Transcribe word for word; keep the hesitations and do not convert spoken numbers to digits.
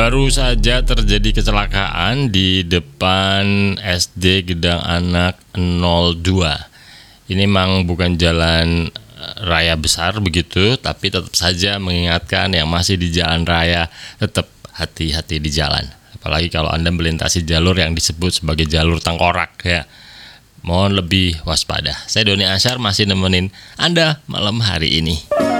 Baru saja terjadi kecelakaan di depan S D Gedang Anak nol dua. Ini memang bukan jalan raya besar begitu, tapi tetap saja mengingatkan yang masih di jalan raya tetap hati-hati di jalan. Apalagi kalau Anda melintasi jalur yang disebut sebagai jalur tengkorak ya. Mohon lebih waspada. Saya Doni Asyar masih nemenin Anda malam hari ini.